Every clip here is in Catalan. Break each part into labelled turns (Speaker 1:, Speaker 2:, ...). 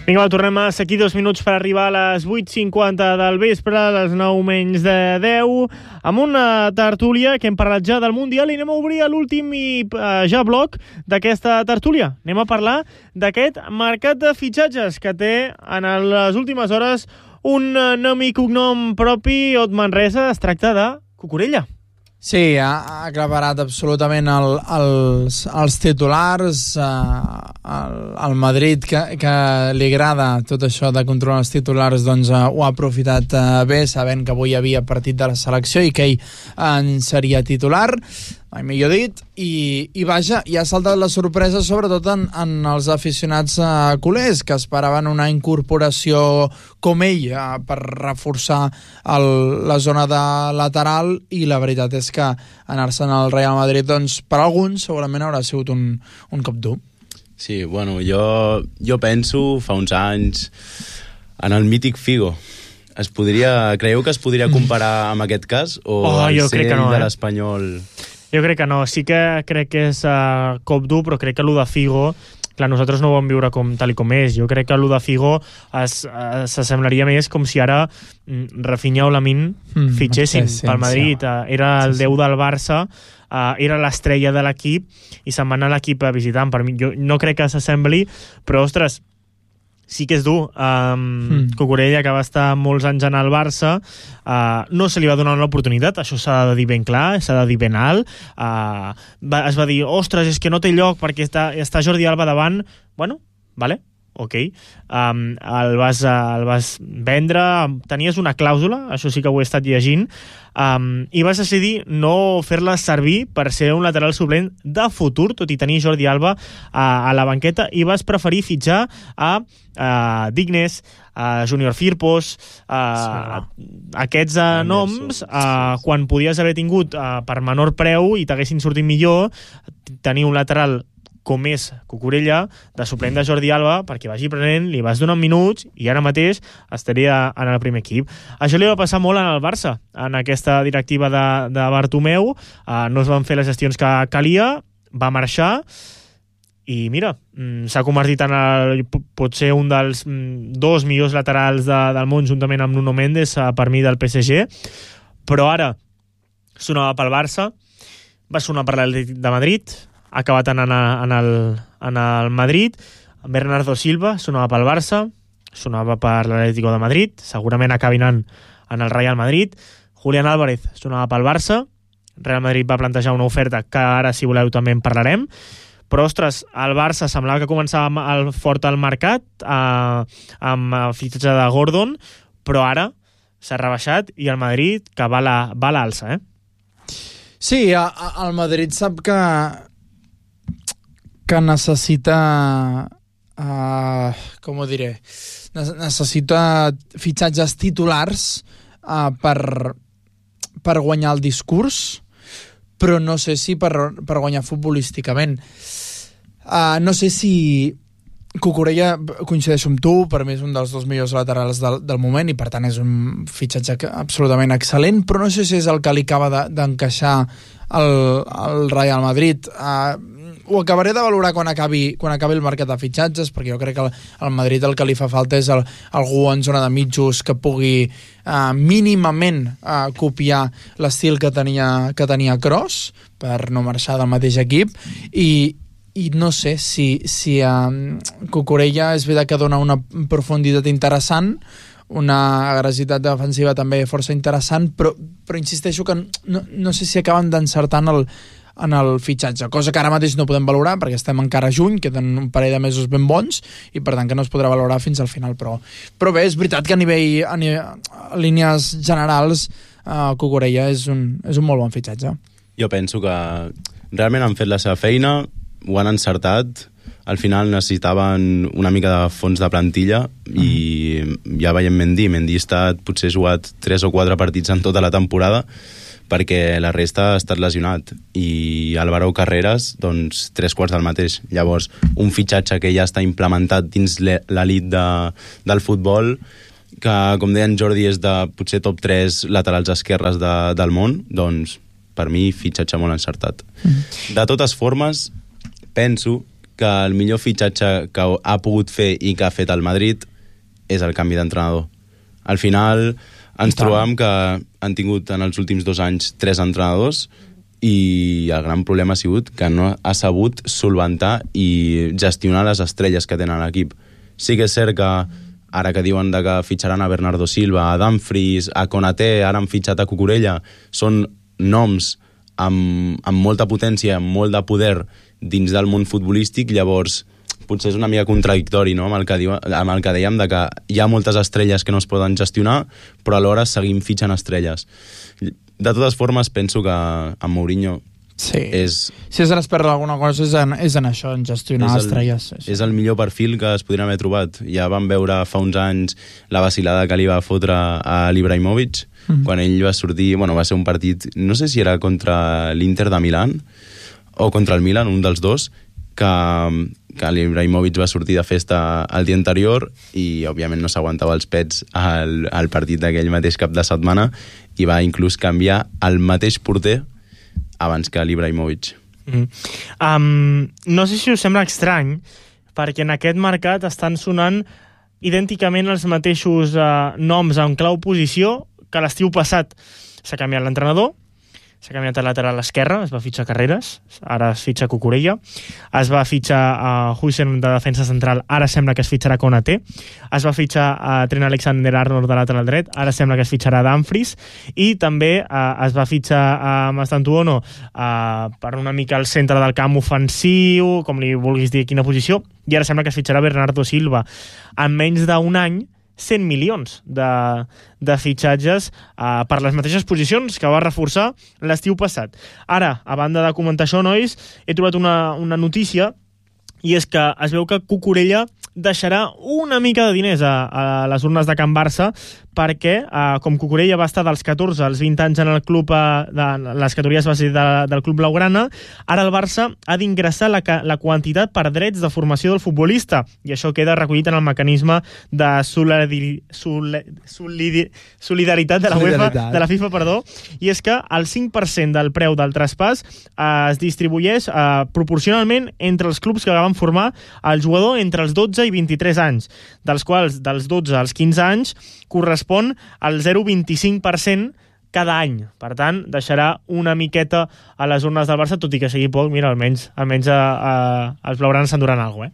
Speaker 1: Vinga, va, tornem a seguir 2 minuts per arribar a les 8:50 del vespre, a les 9 menys de 10, amb una tertúlia que hem parlat ja del Mundial i anem a obrir l'últim i ja bloc d'aquesta tertúlia. Anem a parlar d'aquest mercat de fitxatges que té en les últimes hores un nom i cognom propi, Ot Manresa. Es tracta de Cucurella.
Speaker 2: Sí, ha aclaparat absolutament els titulars, al Madrid, que li agrada tot això de controlar els titulars, doncs ho ha aprofitat bé, sabent que avui hi havia partit de la selecció i que ell en seria titular, mai millor dit, i vaja, i ha saltat la sorpresa sobretot en els aficionats culers, que esperaven una incorporació com ell per reforçar la zona de lateral, i la veritat és que anar-se'n al Real Madrid, doncs, per alguns segurament haurà sigut un cop dur.
Speaker 3: Sí, bueno, jo penso, fa uns anys, en el mític Figo. Creieu que es podria comparar amb aquest cas? O
Speaker 1: jo crec que no,
Speaker 3: de l'Espanyol?
Speaker 1: Jo crec que no, sí que crec que és cop dur, però crec que allò de Figo, clar, nosaltres no ho vam viure tal com és. Jo crec que allò de Figo s'assemblaria més com si ara Rafinha o Lamine fitxessin pel Madrid. Era el déu del Barça, era l'estrella de l'equip i se'n va anar a l'equip visitant. Per mi, jo no crec que s'assembli, però, ostres, sí que és dur. Cucurella, que va estar molts anys en el Barça, no se li va donar l'oportunitat, això s'ha de dir ben clar, s'ha de dir ben alt. Es va dir, ostres, és que no té lloc perquè està Jordi Alba davant. Bueno, vale, ok. El vas vendre, tenies una clàusula, això sí que ho he estat llegint, i vas decidir no fer-la servir per ser un lateral suplent de futur, tot i tenir Jordi Alba a la banqueta, i vas preferir fitxar a Dignes, a Junior Firpos, aquests noms, quan podies haver tingut per menor preu i t'haguessin sortit millor tenir un lateral com és Cucurella, de suplent de Jordi Alba, perquè vagi prenent, li vas donant minuts i ara mateix estaria en el primer equip. Això li va passar molt en el Barça, en aquesta directiva de Bartomeu. No es van fer les gestions que calia, va marxar i mira, s'ha convertit en potser un dels 2 millors laterals del món, juntament amb Nuno Mendes, per mi, del PSG, però ara sonava pel Barça, va sonar per l'Atlètic de Madrid, ha acabat anant en el Madrid. Bernardo Silva sonava pel Barça, sonava per l'Atlético de Madrid, segurament acabi anant en el Real Madrid. Julián Álvarez sonava pel Barça, Real Madrid va plantejar una oferta que ara, si voleu, també en parlarem, però, ostres, el Barça semblava que començava fort al mercat, amb el fitxatge de Gordon, però ara s'ha rebaixat i el Madrid que va a l'alça,
Speaker 2: Sí, el Madrid sap que necessita, com ho diré, necessita fitxatges titulars per guanyar el discurs, però no sé si per guanyar futbolísticament. No sé si Cucurella, coincideixo amb tu, per mi és un dels 2 millors laterals del moment i per tant és un fitxatge absolutament excel·lent, però no sé si és el que li acaba d'encaixar el Real Madrid. Ho acabaré de valorar quan acabi el mercat de fitxatges, perquè jo crec que al Madrid el que li fa falta és algú en zona de mitjos que pugui mínimament copiar l'estil que tenia Kroos, per no marxar del mateix equip, i no sé si Cucurella és veritat que dona una profunditat interessant, una agressivitat defensiva també força interessant, però insisteixo que no sé si acaben d'encertar en el fitxatge, cosa que ara mateix no podem valorar perquè estem encara a juny, queden un parell de mesos ben bons i per tant que no es podrà valorar fins al final, però bé, és veritat que a línies generals Cucurella és un molt bon fitxatge.
Speaker 3: Jo penso que realment han fet la seva feina, ho han encertat. Al final necessitaven una mica de fons de plantilla i ja veiem Mendy ha estat, potser ha jugat 3 o 4 partits en tota la temporada perquè la resta ha estat lesionat, i Álvaro Carreras, doncs 3/4 del mateix. Llavors, un fitxatge que ja està implementat dins l'elit del futbol, que, com deien Jordi, és de potser top 3 laterals esquerres del món, doncs per mi fitxatge molt encertat. De totes formes, penso que el millor fitxatge que ha pogut fer i que ha fet el Madrid és el canvi d'entrenador. Al final ens trobam que han tingut en els últims 2 anys 3 entrenadors i el gran problema ha sigut que no ha sabut solventar i gestionar les estrelles que tenen a l'equip. Sí que és cert que ara que diuen que fitxaran a Bernardo Silva, a Dumfries, a Konaté, ara han fitxat a Cucurella, són noms amb molta potència, amb molt de poder dins del món futbolístic, llavors potser és una mica contradictori, no?, amb el que dèiem de que hi ha moltes estrelles que no es poden gestionar, però alhora seguim fitxant estrelles. De totes formes, penso que amb Mourinho
Speaker 2: si es perd alguna cosa és en això, en gestionar estrelles.
Speaker 3: És el millor perfil que es podrien haver trobat. Ja vam veure fa uns anys la vacilada que li va fotre a l'Ibrahimovic, quan ell va sortir, va ser un partit, no sé si era contra l'Inter de Milán o contra el Milan, un dels dos, que l'Ibrahimovic va sortir de festa el dia anterior i òbviament no s'aguantava els pets al partit d'aquell mateix cap de setmana i va inclús canviar el mateix porter abans que l'Ibrahimovic.
Speaker 1: No sé si us sembla estrany, perquè en aquest mercat estan sonant idènticament els mateixos noms en clau posició que l'estiu passat. S'ha canviat l'entrenador, s'ha canviat el lateral esquerre, es va fitxar Carreras, ara es fitxa Cucurella, es va fitxar a Huijsen de defensa central, ara sembla que es fitxarà Konaté, es va fitxar a Trent Alexander-Arnold de lateral dret, ara sembla que es fitxarà Dumfries, i també es va fitxar a Mastantuono per una mica al centre del camp ofensiu, com li vulguis dir quina posició, i ara sembla que es fitxarà Bernardo Silva. En menys d'un any, 100 milions de fitxatges per les mateixes posicions que va reforçar l'estiu passat. Ara, a banda de comentar això, nois, he trobat una notícia, i és que es veu que Cucurella deixarà una mica de diners a les urnes de Can Barça, perquè com Cucurella va estar dels 14 als 20 anys en el club, de les categories base del club blaugrana, ara el Barça ha d'ingressar la quantitat per drets de formació del futbolista, i això queda recollit en el mecanisme de solidaritat de la UEFA, de la FIFA, i és que el 5% del preu del traspàs es distribueix proporcionalment entre els clubs que van formar el jugador entre els 12 i 23 anys, dels quals dels 12 als 15 anys correspon al 0,25% cada any. Per tant, deixarà una miqueta a les urnes del Barça, tot i que sigui poc, mira, almenys els blaugranes s'enduran alguna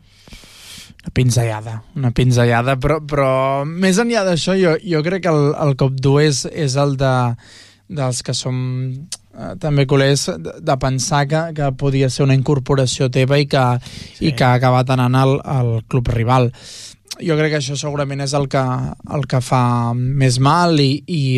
Speaker 1: cosa, Una pinzellada, però més enllà d'això, jo crec que el cop dur és el dels que som també culers, de pensar que podia ser una incorporació teva i que ha acabat anant al club rival. Jo crec que això segurament és el que fa més mal i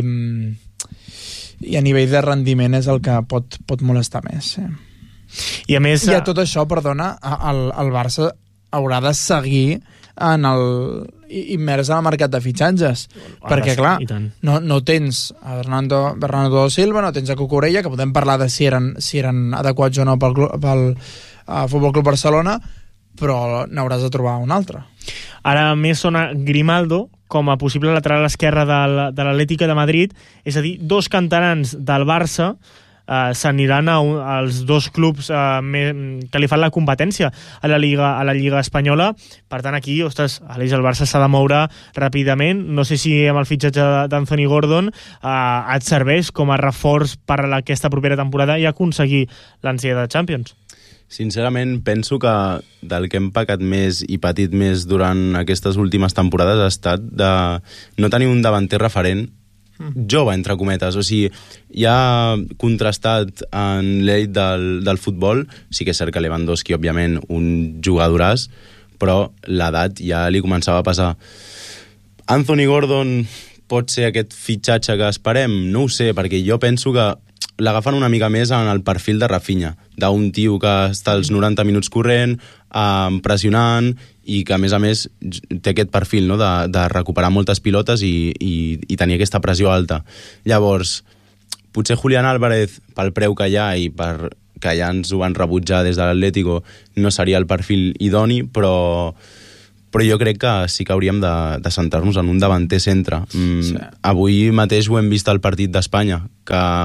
Speaker 1: a nivell de rendiment és el que pot molestar més. I a més...
Speaker 2: I a tot això, perdona, el Barça haurà de seguir immers en el mercat de fitxatges, perquè clar, no tens a Bernardo Silva, no tens a Cucurella, que podem parlar de si eren adequats o no pel Futbol Club Barcelona, però n'hauràs de trobar un altre.
Speaker 1: Ara més sona Grimaldo com a possible lateral esquerre de l'Atlético de Madrid, és a dir, 2 canterans del Barça s'aniran als 2 clubs que li fan la competència a la Lliga Espanyola. Per tant, aquí, Aleix, el Barça s'ha de moure ràpidament. No sé si amb el fitxatge d'Anthony Gordon et serveix com a reforç per a aquesta propera temporada i aconseguir l'ansia de Champions.
Speaker 3: Sincerament, penso que del que hem pecat més i patit més durant aquestes últimes temporades ha estat de no tenir un davanter referent jove, entre cometes. O sigui, ja contrastat en l'elit del futbol, sí que és cert que Lewandowski, òbviament, un jugadoràs, però l'edat ja li començava a passar. Anthony Gordon pot ser aquest fitxatge que esperem? No ho sé, perquè jo penso que l'agafen una mica més en el perfil de Rafinha, d'un tio que està als 90 minuts corrent, pressionant, i que a més té aquest perfil, no?, de recuperar moltes pilotes i tenir aquesta pressió alta. Llavors, potser Julián Álvarez, pel preu que hi ha i que ja ens ho van rebutjar des de l'Atlético, no seria el perfil idoni, però jo crec que sí que hauríem de centrar-nos en un davanter centre. Sí. Avui mateix ho hem vist al partit d'Espanya, que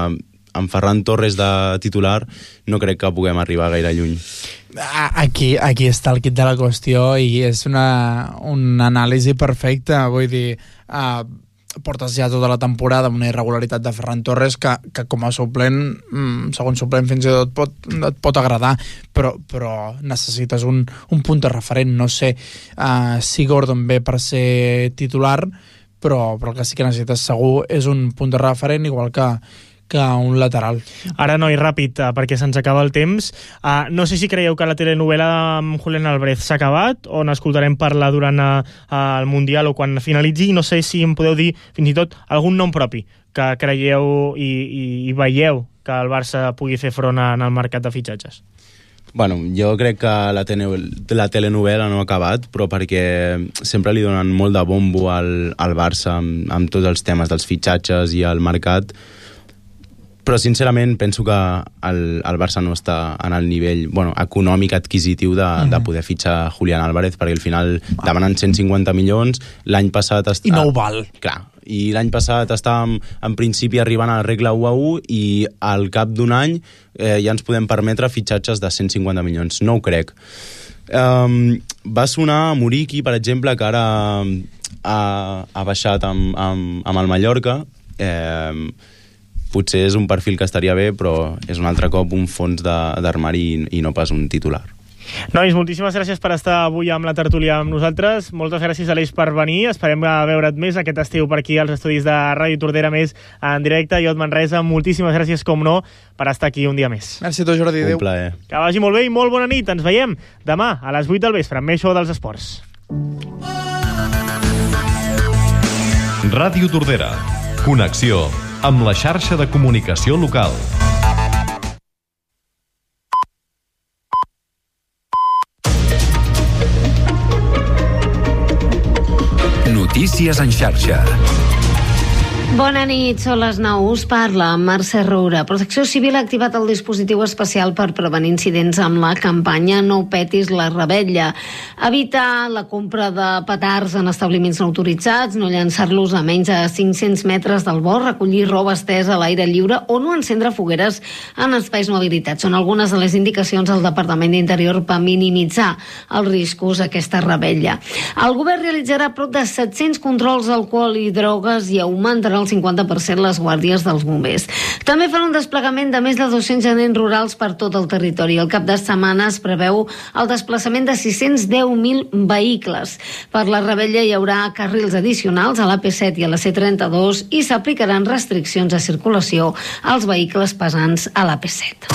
Speaker 3: amb Ferran Torres de titular no crec que puguem arribar gaire lluny.
Speaker 2: Aquí està el quid de la qüestió i és una anàlisi perfecta, vull dir, portes ja tota la temporada amb una irregularitat de Ferran Torres que com a suplent, segon suplent fins i tot et pot agradar, però necessites un punt de referent. No sé si Gordon ve per ser titular, però el que sí que necessites segur és un punt de referent, igual que un lateral.
Speaker 1: Ara, noi, ràpid, perquè se'ns acaba el temps. No sé si creieu que la telenovela amb Julián Álvarez s'ha acabat o n'escoltarem parlar durant el Mundial o quan finalitzi. No sé si em podeu dir fins i tot algun nom propi que creieu i veieu que el Barça pugui fer front en el mercat de fitxatges.
Speaker 3: Bueno, jo crec que la telenovela no ha acabat, però perquè sempre li donen molt de bombo al Barça amb tots els temes dels fitxatges i el mercat. Però sincerament penso que el Barça no està en el nivell econòmic adquisitiu de poder fitxar Julián Álvarez, perquè al final demanen 150 milions, l'any passat...
Speaker 2: I no ho val.
Speaker 3: Clar, i l'any passat estàvem en principi arribant a la regla 1-1 i al cap d'un any ja ens podem permetre fitxatges de 150 milions. No ho crec. Va sonar Muriqui, per exemple, que ara ha baixat amb el Mallorca. Potser és un perfil que estaria bé, però és un altre cop un fons d'armari i no pas un titular.
Speaker 1: Nois, moltíssimes gràcies per estar avui amb la tertúlia amb nosaltres. Moltes gràcies, Aleix, per venir. Esperem veure't més aquest estiu per aquí als estudis de Ràdio Tordera, més en directe. Iot Manresa, moltíssimes gràcies, com no, per estar aquí un dia més.
Speaker 2: Merci a tu, Jordi.
Speaker 3: Un plaer.
Speaker 1: Que vagi molt bé i molt bona nit. Ens veiem demà a les 8 del vespre amb més show dels esports.
Speaker 4: Ràdio Tordera. Connexió amb la xarxa de comunicació local. Notícies en xarxa.
Speaker 5: Bona nit, són les 9, us parla Mercè Roura. Protecció Civil ha activat el dispositiu especial per prevenir incidents amb la campanya No petis la rebetlla. Evitar la compra de petards en establiments no autoritzats, no llançar-los a menys de 500 metres del bord, recollir roba estesa a l'aire lliure o no encendre fogueres en espais no habilitats. Són algunes de les indicacions del Departament d'Interior per minimitzar els riscos d'aquesta rebetlla. El govern realitzarà prop de 700 controls d'alcohol i drogues i augmentarà el 50% les guàrdies dels bombers. També fan un desplegament de més de 200 agents rurals per tot el territori. El cap de setmana es preveu el desplaçament de 610.000 vehicles. Per la rebetlla hi haurà carrils addicionals a l'AP7 i a la C32 i s'aplicaran restriccions de circulació als vehicles pesants a l'AP7.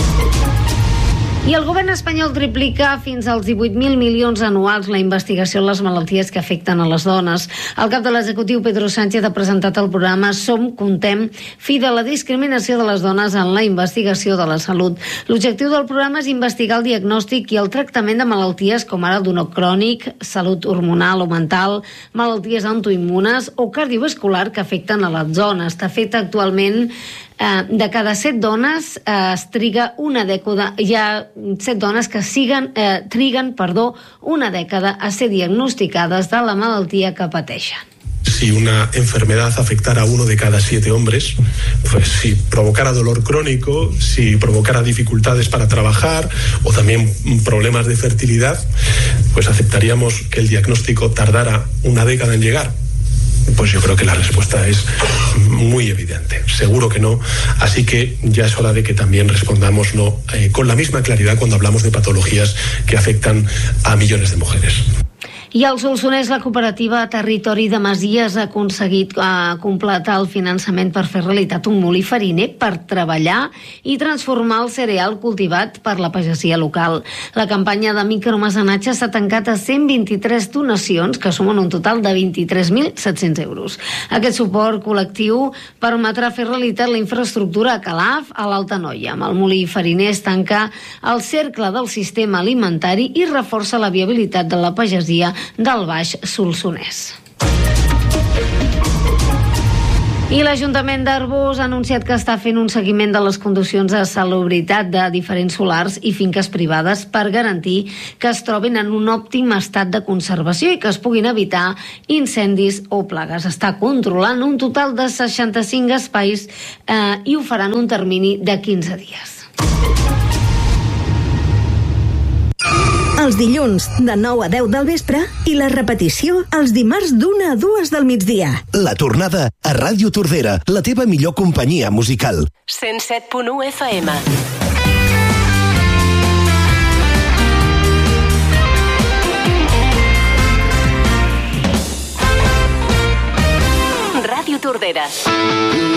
Speaker 5: I el govern espanyol triplica fins als 18.000 milions anuals la investigació en les malalties que afecten a les dones. El cap de l'executiu, Pedro Sánchez, ha presentat el programa Som, Contem, fi de la discriminació de les dones en la investigació de la salut. L'objectiu del programa és investigar el diagnòstic i el tractament de malalties com ara el dolor crònic, salut hormonal o mental, malalties autoimmunes o cardiovascular que afecten a les dones. De fet, actualment, de cada 7 dones es triga una dècada, hi ha 7 dones que triguen una dècada a ser diagnosticades de la malaltia que pateixen.
Speaker 6: Si una enfermedad afectara a 1 de cada 7 hombres, pues si provocara dolor crónico, si provocara dificultades para trabajar o también problemas de fertilidad, pues aceptaríamos que el diagnóstico tardara una década en llegar. Pues yo creo que la respuesta es muy evidente. Seguro que no. Así que ya es hora de que también respondamos no con la misma claridad cuando hablamos de patologías que afectan a millones de mujeres.
Speaker 5: I al Solsonès, la cooperativa Territori de Masies ha aconseguit completar el finançament per fer realitat un molí fariner per treballar i transformar el cereal cultivat per la pagesia local. La campanya de micromecenatge s'ha tancat a 123 donacions, que sumen un total de 23.700 euros. Aquest suport col·lectiu permetrà fer realitat la infraestructura a Calaf, a l'Alta Noia. Amb el molí fariner es tanca el cercle del sistema alimentari i reforça la viabilitat de la pagesia del Baix Solsonès. I l'Ajuntament d'Arbós ha anunciat que està fent un seguiment de les condicions de salubritat de diferents solars i finques privades per garantir que es trobin en un òptim estat de conservació i que es puguin evitar incendis o plagues. Està controlant un total de 65 espais i ho faran un termini de 15 dies.
Speaker 7: Els dilluns de 9 a 10 del vespre i la repetició els dimarts d'1 a 2 del migdia.
Speaker 8: La tornada a Ràdio Tordera, la teva millor companyia musical.
Speaker 9: 107.1 FM. Ràdio Tordera.